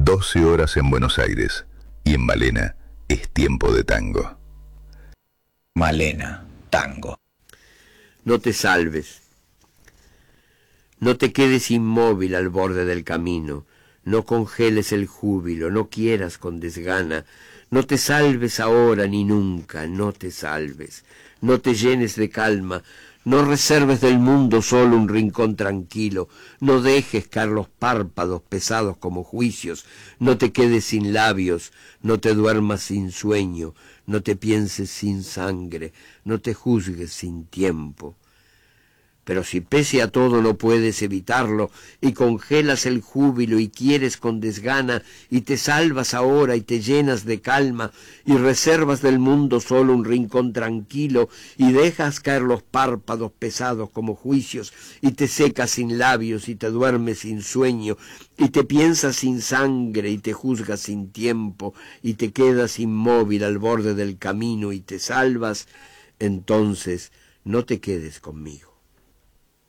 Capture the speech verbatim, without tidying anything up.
doce horas en Buenos Aires y en Malena es tiempo de tango. Malena, tango. No te salves, no te quedes inmóvil al borde del camino, no congeles el júbilo, no quieras con desgana, no te salves ahora ni nunca, no te salves, no te llenes de calma, no reserves del mundo solo un rincón tranquilo, no dejes caer los párpados pesados como juicios, no te quedes sin labios, no te duermas sin sueño, no te pienses sin sangre, no te juzgues sin tiempo. Pero si pese a todo no puedes evitarlo, y congelas el júbilo y quieres con desgana, y te salvas ahora y te llenas de calma, y reservas del mundo solo un rincón tranquilo, y dejas caer los párpados pesados como juicios, y te secas sin labios y te duermes sin sueño, y te piensas sin sangre y te juzgas sin tiempo, y te quedas inmóvil al borde del camino y te salvas, entonces no te quedes conmigo.